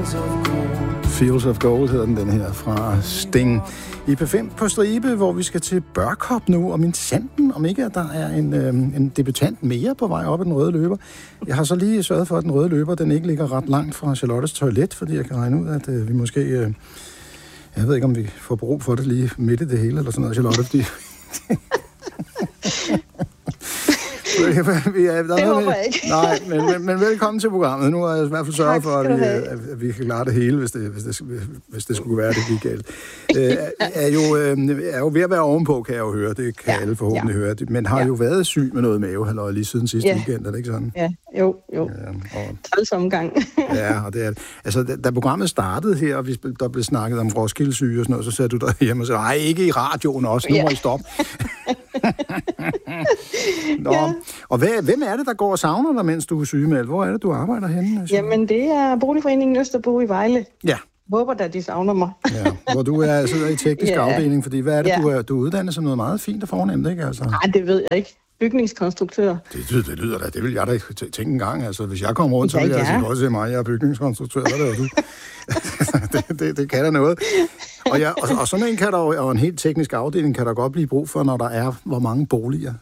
Fields of Gold hedder den her fra Sting. I P5 på stribe, hvor vi skal til Børkop nu, og min sanden, om ikke at der er en debutant mere på vej op ad den røde løber. Jeg har så lige sørget for, at den røde løber, den ikke ligger ret langt fra Charlottes toilet, fordi jeg kan regne ud, at vi måske... jeg ved ikke, om vi får brug for det lige midt i det hele, eller sådan noget, Charlotte, fordi... Det håber jeg ikke. Nej, men velkommen til programmet. Nu har jeg i hvert fald sørget for, at vi kan klare det hele, hvis det skulle være, det gik galt. Er jo ved at være ovenpå, kan jeg jo høre. Det kan alle forhåbentlig høre. Men har jo været syg med noget mavehalløj lige siden sidste weekend, er det ikke sådan? Ja, jo. Træls omgang. Ja, og det er... Altså, da programmet startede her, og der blev snakket om Roskilde-syge og sådan noget, så sagde du derhjemme og sagde, nej, ikke i radioen også, nu må I stoppe. Nå. Ja. Og hvem er det, der går og savner dig, mens du er sygemeldt? Hvor er det, du arbejder henne? Jamen, det er Boligforeningen Østerbro i Vejle. Ja. Håber da, de savner mig. Ja, hvor du sidder i teknisk afdeling, fordi hvad er det, du er uddannet som noget meget fint og fornemt, ikke? Altså? Nej, det ved jeg ikke. Bygningskonstruktør. Det lyder da. Det vil jeg da tænke en gang. Altså, hvis jeg kommer rundt, så vil jeg sige, også se mig, jeg er bygningskonstruktør. Hvad er du? det kan da noget. Og sådan en kan der og en helt teknisk afdeling kan der godt blive brug for, når der er hvor mange boliger?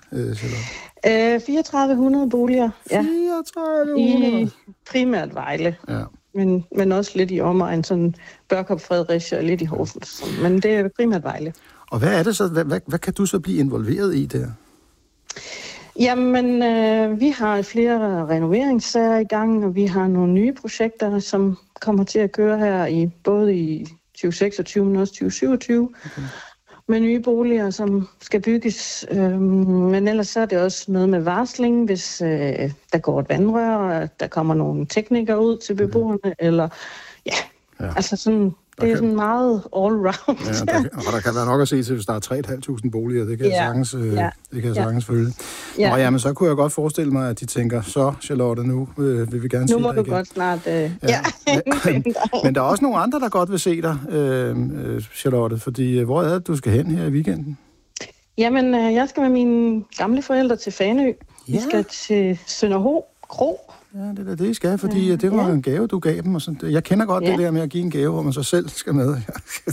3400 boliger. Ja. 3400? I primært Vejle. Ja. Men også lidt i omegn, sådan Børkop, Fredericia og lidt i Horsens. Men det er primært Vejle. Og hvad er det så? Hvad kan du så blive involveret i der? Jamen, vi har flere renoveringssager i gang, og vi har nogle nye projekter, som kommer til at køre her både i 2026, men også 2027. Okay. Med nye boliger, som skal bygges. Men ellers så er det også noget med varsling, hvis der går et vandrør, og der kommer nogle teknikere ud til beboerne, eller altså sådan... Det er sådan meget all-round. Ja, der kan være nok at se til, hvis der er 3.500 boliger. Det kan jeg sagtens følge. Ja. Og jamen, så kunne jeg godt forestille mig, at de tænker, så Charlotte, nu vil vi gerne se dig igen. Nu må du godt snart... Men der er også nogle andre, der godt vil se dig, Charlotte, fordi hvor er det, du skal hen her i weekenden? Jamen, jeg skal med mine gamle forældre til Fanø. Vi skal til Sønderho Kro. Ja, det er det, I skal, fordi det var en gave, du gav dem. Og sådan. Jeg kender godt det der med at give en gave, hvor man så selv skal med. Det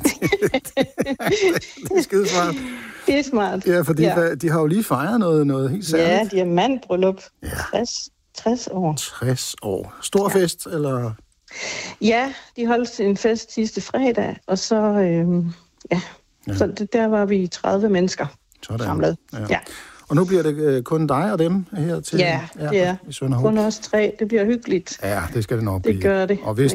er skide smart. Det er smart. Ja, fordi de har jo lige fejret noget helt særligt. Ja, diamantbryllup. 60 år. 60 år. Stor fest, eller? Ja, de holdt en fest sidste fredag, og så, så der var vi 30 mennesker samlet. Ja. Og nu bliver det kun dig og dem her til det er kun os 3. Det bliver hyggeligt. Ja, det skal det nok blive. Det gør det. Og hvis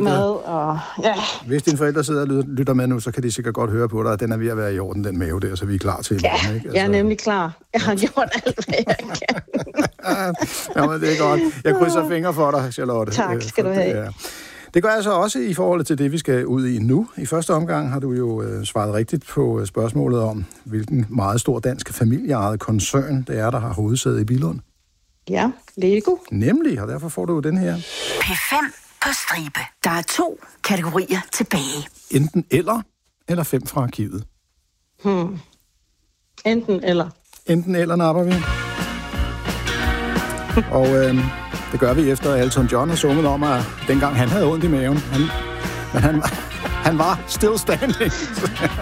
dine forældre sidder og lytter med nu, så kan de sikkert godt høre på dig, at den er ved at være i orden, den mave der, så vi er klar til i morgen, ikke? Altså... Jeg er nemlig klar. Jeg har gjort alt, hvad jeg kan. Jamen, det er godt. Jeg krydser fingre for dig, Charlotte. Tak skal du have. Ja. Det gør jeg så også i forhold til det, vi skal ud i nu. I første omgang har du jo svaret rigtigt på spørgsmålet om, hvilken meget stor dansk familieejet koncern det er, der har hovedsæde i Billund. Ja, Lego. Nemlig, og derfor får du den her. P5 på stribe. Der er 2 kategorier tilbage. Enten eller 5 fra arkivet. Enten eller napper vi. Og det gør vi efter Elton John har sunget om, at dengang han havde ondt i maven. Men han var still standing.